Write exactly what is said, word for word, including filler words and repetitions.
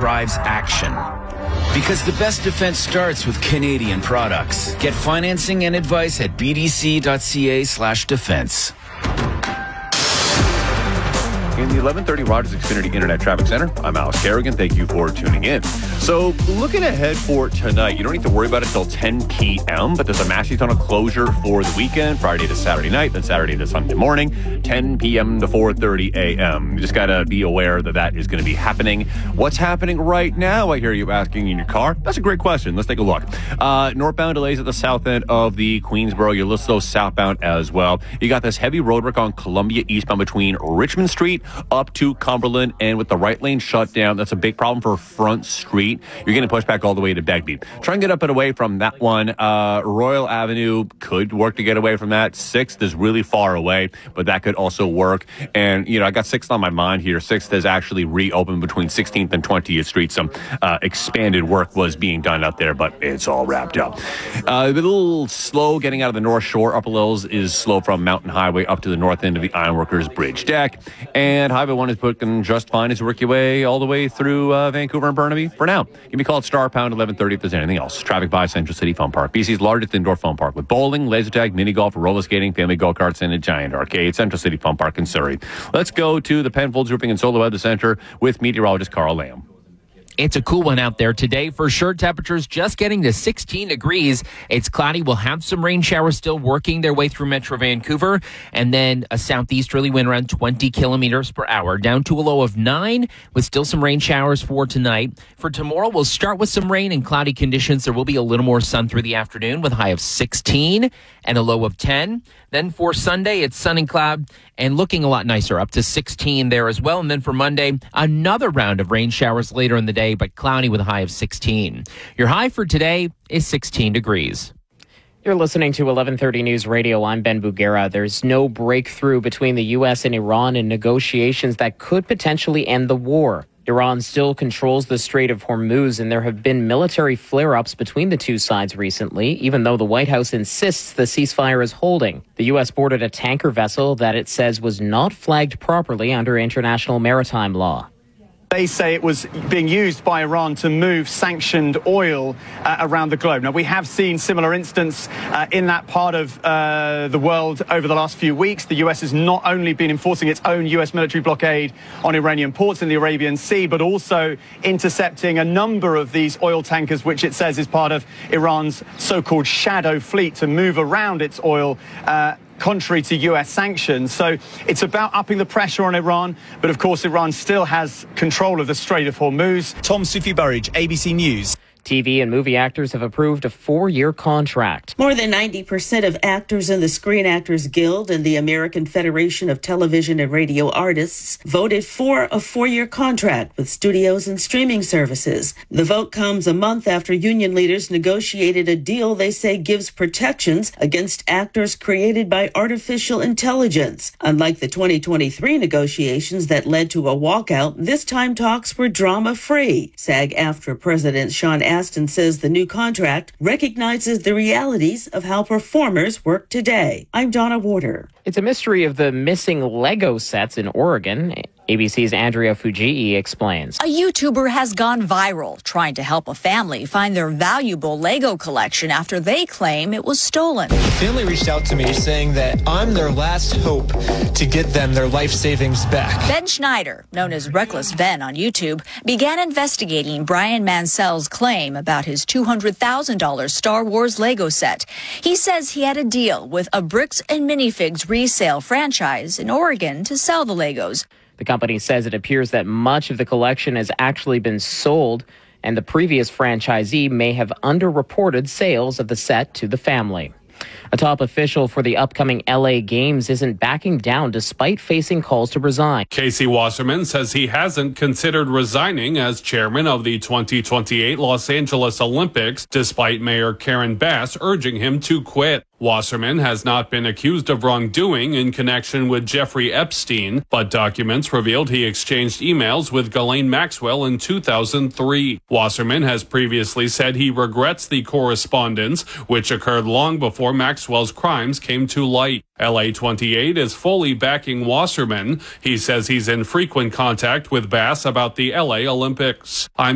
drives action. Because the best defense starts with Canadian products. Get financing and advice at bdc.ca slash defense. In the eleven thirty Rogers Xfinity Internet Traffic Center, I'm Alex Kerrigan. Thank you for tuning in. So, looking ahead for tonight, you don't need to worry about it until ten p.m., but there's a massive ton of closure for the weekend, Friday to Saturday night, then Saturday to Sunday morning, ten p.m. to four thirty a.m. You just got to be aware that that is going to be happening. What's happening right now, I hear you asking in your car? That's a great question. Let's take a look. Uh, northbound delays at the south end of the Queensboro, Ulysses southbound as well. You got this heavy roadwork on Columbia eastbound between Richmond Street up to Cumberland, and with the right lane shut down, that's a big problem for Front Street. You're getting pushed back all the way to Begbie. Try and get up and away from that one. Uh, Royal Avenue could work to get away from that. sixth is really far away, but that could also work. And, you know, I got sixth on my mind here. sixth is actually reopened between sixteenth and twentieth Street. Some uh, expanded work was being done out there, but it's all wrapped up. Uh, a little slow getting out of the North Shore. Upper Lills is slow from Mountain Highway up to the north end of the Ironworkers Bridge deck. And Highway one is looking just fine as you work your way all the way through uh, Vancouver and Burnaby for now. Give me a call at Star Pound eleven thirty if there's anything else. Traffic by Central City Fun Park, B C's largest indoor fun park with bowling, laser tag, mini golf, roller skating, family go-karts, and a giant arcade. Central City Fun Park in Surrey. Let's go to the Penfolds Roofing and Solar Weather Center with meteorologist Carl Lamb. It's a cool one out there today. For sure, temperatures just getting to sixteen degrees. It's cloudy. We'll have some rain showers still working their way through Metro Vancouver. And then a southeasterly wind around twenty kilometers per hour, down to a low of nine with still some rain showers for tonight. For tomorrow, we'll start with some rain and cloudy conditions. There will be a little more sun through the afternoon with a high of sixteen and a low of ten. Then for Sunday, it's sun and cloud and looking a lot nicer, up to sixteen there as well. And then for Monday, another round of rain showers later in the day, but cloudy with a high of sixteen. Your high for today is sixteen degrees. You're listening to eleven thirty News Radio. I'm Ben Bugera. There's no breakthrough between the U S and Iran in negotiations that could potentially end the war. Iran still controls the Strait of Hormuz, and there have been military flare-ups between the two sides recently, even though the White House insists the ceasefire is holding. The U S boarded a tanker vessel that it says was not flagged properly under international maritime law. They say it was being used by Iran to move sanctioned oil uh, around the globe. Now, we have seen similar incidents uh, in that part of uh, the world over the last few weeks. The U S has not only been enforcing its own U S military blockade on Iranian ports in the Arabian Sea, but also intercepting a number of these oil tankers, which it says is part of Iran's so-called shadow fleet to move around its oil uh contrary to U S sanctions. So it's about upping the pressure on Iran. But of course, Iran still has control of the Strait of Hormuz. Tom Sufi Burridge, A B C News. T V and movie actors have approved a four-year contract. More than ninety percent of actors in the Screen Actors Guild and the American Federation of Television and Radio Artists voted for a four-year contract with studios and streaming services. The vote comes a month after union leaders negotiated a deal they say gives protections against actors created by artificial intelligence. Unlike the twenty twenty-three negotiations that led to a walkout, this time talks were drama-free. SAG-AFTRA President Sean Astin says the new contract recognizes the realities of how performers work today. I'm Donna Warder. It's a mystery of the missing Lego sets in Oregon. A B C's Andrea Fujii explains. A YouTuber has gone viral trying to help a family find their valuable Lego collection after they claim it was stolen. The family reached out to me saying that I'm their last hope to get them their life savings back. Ben Schneider, known as Reckless Ben on YouTube, began investigating Brian Mansell's claim about his two hundred thousand dollars Star Wars Lego set. He says he had a deal with a Bricks and Minifigs resale franchise in Oregon to sell the Legos. The company says it appears that much of the collection has actually been sold, and the previous franchisee may have underreported sales of the set to the family. A top official for the upcoming L A Games isn't backing down despite facing calls to resign. Casey Wasserman says he hasn't considered resigning as chairman of the twenty twenty-eight Los Angeles Olympics, despite Mayor Karen Bass urging him to quit. Wasserman has not been accused of wrongdoing in connection with Jeffrey Epstein, but documents revealed he exchanged emails with Ghislaine Maxwell in two thousand three. Wasserman has previously said he regrets the correspondence, which occurred long before Maxwell's crimes came to light. L A twenty-eight is fully backing Wasserman. He says he's in frequent contact with Bass about the L A Olympics. I'm